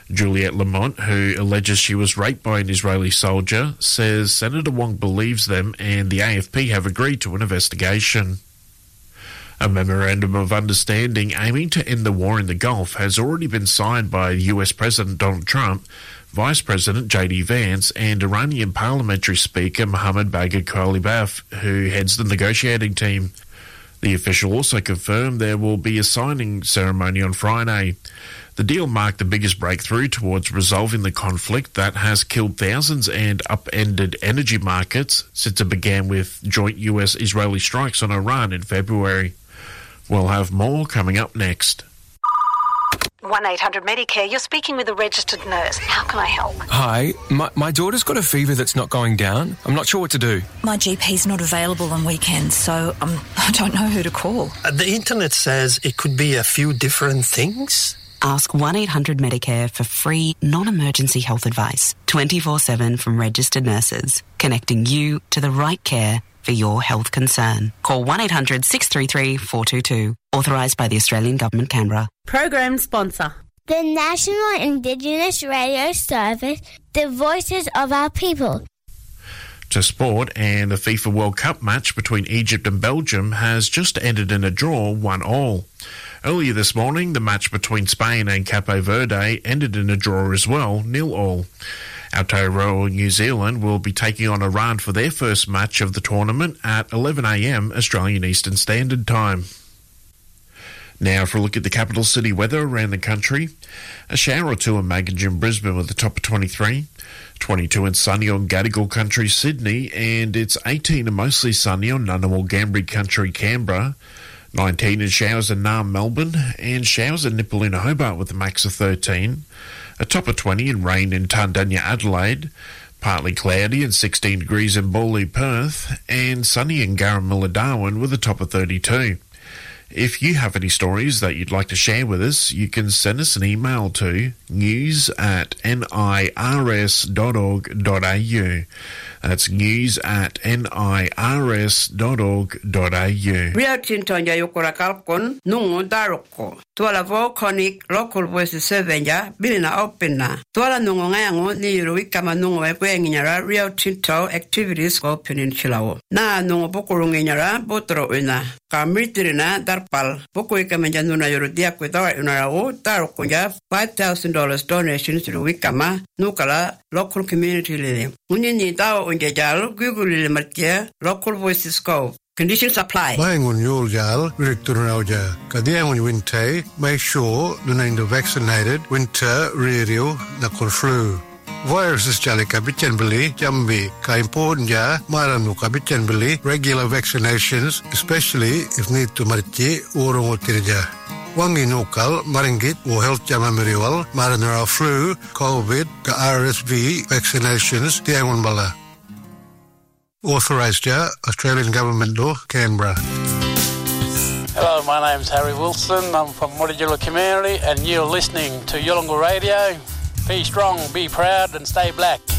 Juliette Lamont, who alleges she was raped by an Israeli soldier, says Senator Wong believes them and the AFP have agreed to an investigation. A memorandum of understanding aiming to end the war in the Gulf has already been signed by US President Donald Trump, Vice President J.D. Vance and Iranian Parliamentary Speaker Mohammad Bagher Khalibaf, who heads the negotiating team. The official also confirmed there will be a signing ceremony on Friday. The deal marked the biggest breakthrough towards resolving the conflict that has killed thousands and upended energy markets since it began with joint US-Israeli strikes on Iran in February. We'll have more coming up next. 1-800-Medicare, you're speaking with a registered nurse. How can I help? Hi, my daughter's got a fever that's not going down. I'm not sure what to do. My GP's not available on weekends, so I don't know who to call. The internet says it could be a few different things. Ask 1-800-Medicare for free, non-emergency health advice, 24/7 from registered nurses, connecting you to the right care for your health concern. Call 1-800-633-422. Authorised by the Australian Government, Canberra. Program sponsor. The National Indigenous Radio Service, the voices of our people. To sport, and the FIFA World Cup match between Egypt and Belgium has just ended in a draw, 1-1. Earlier this morning, the match between Spain and Cape Verde ended in a draw as well, 0-0. Aotearoa New Zealand will be taking on Iran for their first match of the tournament at 11 a.m. Australian Eastern Standard Time. Now for a look at the capital city weather around the country. A shower or two in Maginge and Brisbane with a top of 23. 22 and sunny on Gadigal Country, Sydney, and it's 18 and mostly sunny on Ngunnawal Gambri Country, Canberra. 19 and showers in Naarm, Melbourne, and showers in Nipaluna, Hobart with a max of 13. A top of 20 and rain in Tandanya, Adelaide. Partly cloudy and 16 degrees in Bawley, Perth, and sunny in Garramilla, Darwin with a top of 32. If you have any stories that you'd like to share with us, you can send us an email to news@nirs.org.au. That's news@nirs.org.au. Rio Tinto Yayukura Kalkon, Nungo Daroko. Tuala Volcanic Local Voices Servenja, Bilina Opena. Tuala Nungo Ngango, Niru Kamanungo, Equenara, Rio Tinto Activities Go Peninsula. Na Nungo Bokurunginara, Botro Una. Kamitrina, Darpal, Bokuika Manjanuna Yorudia Quidor Unarao, Darokoja, $5,000 donations to the Wikama, Nukala, local community living. Unini Dao Unjajal, Google Matia, Local Voices Go. Conditions apply. Mayangun Yuljal, Victorauja, Kadiangun Winte, make sure the vaccinated, winter, radio, Nakul flu. Viruses Jalika Bitchenbili, Jambi, Kaimponja, Maranuka Bitchenbili, regular vaccinations, especially if need to Marichi or Tirja. Wangi Nokal, Maringit, or Health Jamamiriwal, Maranara flu, COVID, the RSV vaccinations, Tiangunbala. Authorised Australian Government Law, Canberra. Hello, my name's Harry Wilson. I'm from Mutijula Community and you're listening to Yolngu Radio. Be strong, be proud and stay black.